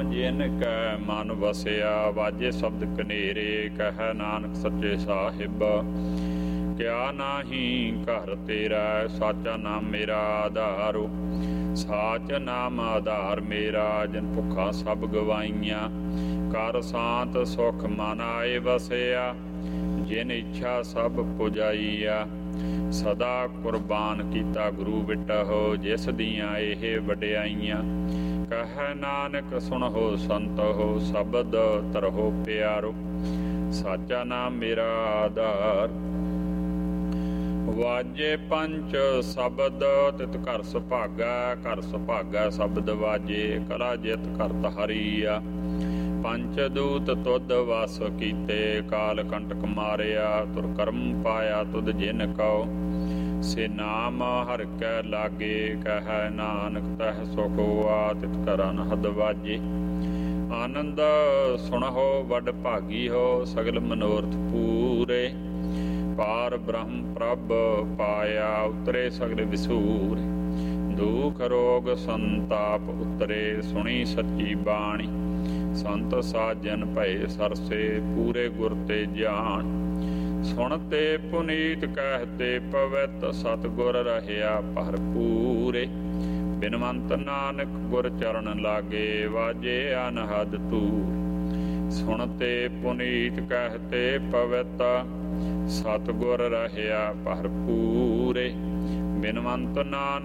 ਜਿਨ ਕੈ ਮਨ ਵਸਿਆ ਵਾਜੇ ਸ਼ਬਦ ਕਨੇਰੇ, ਕਹਿ ਨਾਨਕ ਸੱਚੇ ਸਾਹਿਬ ਕਿਆ ਨਾਹੀ ਘਰ ਤੇਰਾ। ਸਾਚਾ ਨਾਮ ਮੇਰਾ ਆਧਾਰੋ, ਸਾਚ ਨਾਮ ਆਧਾਰ ਮੇਰਾ। ਜਿਨ ਭੁੱਖਾਂ ਸਭ ਗਵਾਈਆਂ, ਕਰ ਸ਼ਾਂਤ ਸੁਖ ਮਨ ਆਏ ਵਸਿਆ। ਜਿਨ ਇੱਛਾ ਸਭ ਪੁਜਾਈਆ, ਸਦਾ ਕੁਰਬਾਨ ਕੀਤਾ ਗੁਰੂ ਬਿਟਹੁ। ਜਿਸ ਦੀਆਂ ਇਹ ਵਡਿਆਈਆਂ, ਕਹਿ ਨਾਨਕ ਸੁਣਹੁ ਸੰਤਹੁ। ਸ਼ਬਦ ਤਰਹੁ ਪਿਆਰੋ, ਸਾਚਾ ਨਾਮ ਮੇਰਾ ਆਧਾਰ। ਵਾਜੇ ਪੰਚ ਸ਼ਬਦ ਤਿਤ ਘਰ ਸੁਭਾਗਾ, ਘਰ ਸੁਭਾਗਾ ਸ਼ਬਦ ਵਾਜੇ। ਕਲਾ ਜਿਤ ਕਰਤ ਹਰੀਆ, ਪੰਚ ਦੂਤ ਤੁਧ ਵਸ ਕੀਤੇ। ਕਾਲ ਕੰਟਕ ਮਾਰਿਆ, ਤੁਰ ਕਰਮ ਪਾਇਆ ਤੁਧ ਜਿਨ ਕਉ। ਸੇ ਨਾਮ ਹਰਿ ਕੈ ਲਾਗੇ, ਕਹਿ ਨਾਨਕ ਤਹਿ ਸੁਖ ਹੋਆ। ਤਿਤ ਘਰ ਅਨਹਦ ਵਾਜੇ, ਆਨੰਦ ਸੁਣਹੁ ਵਡ ਭਾਗੀ ਹੋ। ਸਗਲ ਮਨੋਰਥ ਪੂਰੇ, ਪਾਰ ਬ੍ਰਹਮ ਪ੍ਰਭ ਪਾਇਆ। ਉਤਰੇ ਸਗਲ ਵਿਸੂਰੇ, ਦੁਖ ਰੋਗ ਸੰਤਾਪ ਉਤਰੇ। ਸੁਣੀ ਸੱਚੀ ਬਾਣੀ, ਸੰਤ ਸਾਜਨ ਭਏ ਸਰਸੇ। ਪੂਰੇ ਗੁਰ ਤੇ ਜਾਣ, ਸੁਣਤੇ ਪੁਨੀਤ ਕਹਿਤੇ ਪਵਿੱਤ। ਸਤਿਗੁਰ ਰਹਿਆ ਭਰਪੂਰੇ, ਬਿਨਵੰਤ ਨਾਨਕ ਗੁਰ ਚਰਨ ਲਾਗੇ। ਵਾਜੇ ਅਨਹਦ ਤੂਰ, ਸੁਣਤੇ ਪੁਨੀਤ ਕਹਿਤੇ ਪਵਿੱਤ। ਸਤਿਗੁਰ ਰਹਿਆ ਭਰਪੂਰੇ, ਬਿਨਵੰਤ ਨਾਨਕ